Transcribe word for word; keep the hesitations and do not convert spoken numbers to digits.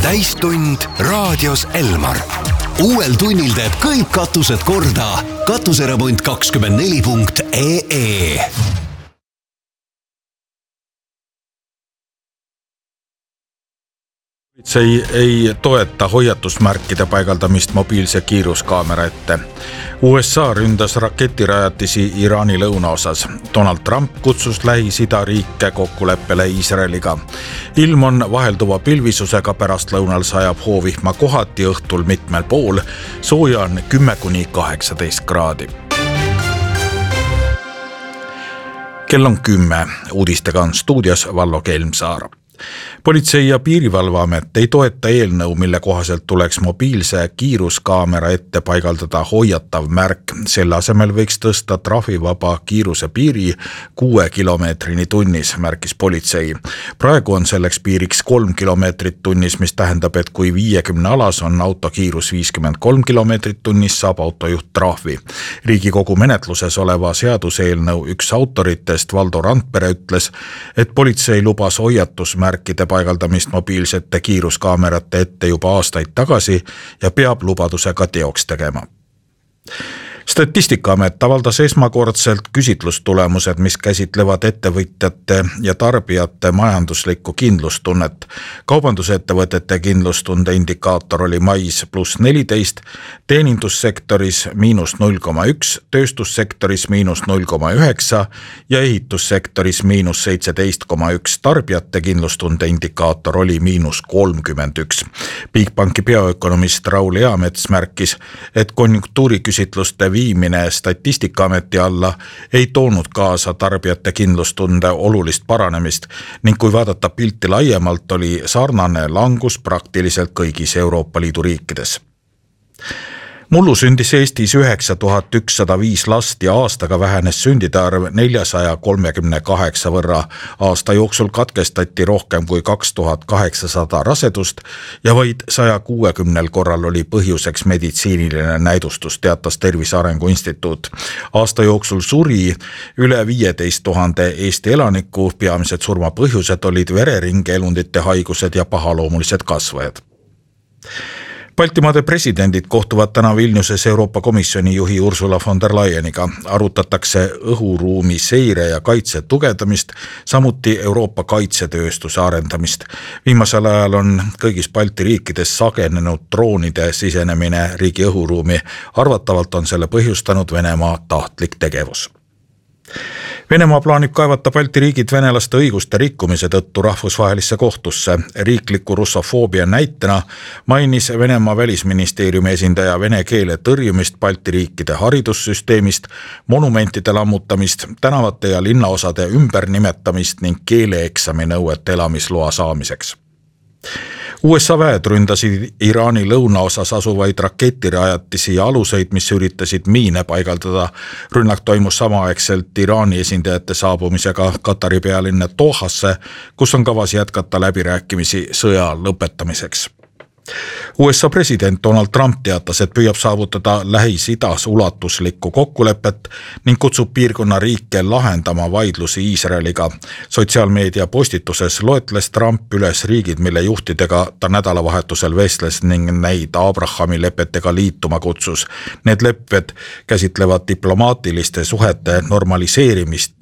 täistund raadios Elmar. Uuel tunnil teeb kõik katused korda. Katuseremont kakskümmend neli punkt ee ee. See ei toeta hoiatusmärkide paigaldamist mobiilse kiiruskaamera ette. U S A ründas raketirajatisi Iraani lõunaosas. Donald Trump kutsus Lähis-Ida riike kokkuleppele Iisraeliga. Ilm on vahelduva pilvisusega, pärast lõunal sajab hoovihma kohati, õhtul mitmel pool. Sooja on kümme kuni kaheksateist kraadi. Kell on kümme. Uudistega on stuudios Vallo Kelmsaar. Politsei- ja piirivalveamet ei toeta eelnõu, mille kohaselt tuleks mobiilse kiiruskaamera ette paigaldada hoiatav märk. Selle asemel võiks tõsta trahvivaba kiiruse piiri kuue kilomeetrini tunnis, märkis politsei. Praegu on selleks piiriks kolm kilomeetrit tunnis, mis tähendab, et kui viiekümne alas on autokiirus viiskümmend kolm kilomeetrit tunnis, saab autojuht trahvi. Riigikogu menetluses oleva seaduseelnõu üks autoritest, Valdo Randpere, ütles, et politsei lubas hoiatusmärk märkide paigaldamist mobiilsete kiiruskaamerate ette juba aastaid tagasi ja peab lubadusega teoks tegema. Statistikaamet avaldas esmakordselt küsitlustulemused, mis käsitlevad ettevõtjate ja tarbijate majanduslikku kindlustunnet. Kaubandusettevõtete kindlustunde indikaator oli mais pluss neliteist, teenindussektoris miinus null koma üks, tööstussektoris miinus null koma üheksa ja ehitussektoris miinus seitseteist koma üks. Tarbijate kindlustunde indikaator oli miinus kolmkümmend üks. Bigbanki peaökonomist Raul Eamets märkis, et konjunktuuriküsitluste viimine Statistikaameti alla ei toonud kaasa tarbijate kindlustunde olulist paranemist ning kui vaadata pilti laiemalt, oli sarnane langus praktiliselt kõigis Euroopa Liidu riikides. Mullu sündis Eestis üheksa tuhat ükssada viis last ja aastaga vähenes sündide arv neljasaja kolmekümne kaheksa võrra. Aasta jooksul katkestati rohkem kui kaks tuhat kaheksasada rasedust ja vaid saja kuuekümnel korral oli põhjuseks meditsiiniline näidustus, teatas Tervise Arengu Instituut. Aasta jooksul suri üle viieteist tuhande Eesti elaniku, peamised surmapõhjused olid vereringeelundite haigused ja pahaloomulised kasvajad. Baltimaade presidendid kohtuvad täna Vilniuses Euroopa Komisjoni juhi Ursula von der Leyeniga. Arutatakse õhuruumi seire ja kaitse tugevdamist, samuti Euroopa kaitsetööstuse arendamist. Viimasel ajal on kõigis Balti riikides sagenenud droonide sisenemine riigi õhuruumi. Arvatavalt on selle põhjustanud Venemaa tahtlik tegevus. Venemaa plaanib kaevata Balti riigid venelaste õiguste rikkumise tõttu rahvusvahelisse kohtusse. Riikliku russofoobia näitena mainis Venemaa välisministeeriumi esindaja vene keele tõrjumist Balti riikide haridussüsteemist, monumentide lammutamist, tänavate ja linnaosade ümbernimetamist ning keeleeksami nõuete elamisloa saamiseks. U S A väed ründasid Iraani lõunaosas asuvaid raketirajatisi ja aluseid, mis üritasid miine paigaldada. Rünnak toimus samaaegselt Iraani esindajate saabumisega Katari pealinna Dohasse, kus on kavas jätkata läbirääkimisi sõja lõpetamiseks. U S A president Donald Trump teatas, et püüab saavutada Lähis-Idas ulatuslikku kokkulepet ning kutsub piirkonna riike lahendama vaidlusi Iisraeliga. Sotsiaalmeedia postituses loetles Trump üles riigid, mille juhtidega ta nädalavahetusel vestles ning neid Abrahami lepetega liituma kutsus. Need lepped käsitlevad diplomaatiliste suhete normaliseerimist